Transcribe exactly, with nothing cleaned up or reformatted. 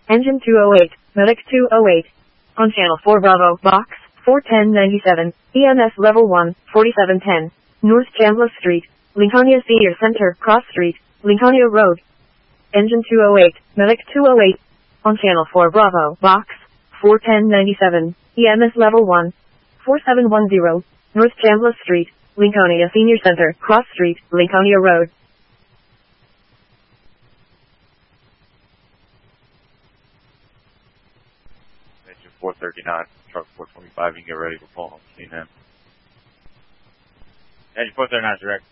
Engine two oh eight, Medic two oh eight. On channel four Bravo, box, four ten ninety-seven, E M S level one, forty-seven ten. North Chandler Street, Lincolnia Senior Center, Cross Street, Lincolnia Road. Engine two oh eight, Medic two oh eight. On channel four Bravo, box, four ten ninety-seven, E M S level one, forty-seven ten. North Chandler Street, Lincolnia Senior Center, Cross Street, Lincolnia Road. Engine four thirty-nine, truck four twenty-five, you can get ready for pulling on C N N. Engine four thirty-nine, direct.